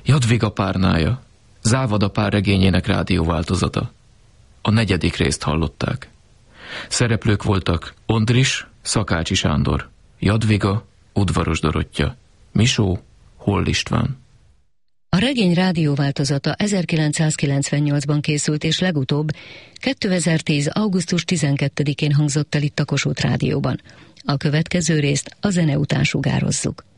Jadviga párnája, Závada pár regényének rádióváltozata. A 4. részt hallották. Szereplők voltak Ondris, Szakácsi Sándor, Jadviga, Udvaros Dorottya, Misó, Holl István. A regény rádióváltozata 1998-ban készült, és legutóbb 2010. augusztus 12-én hangzott el itt a Kossuth Rádióban. A következő részt a zene után sugározzuk.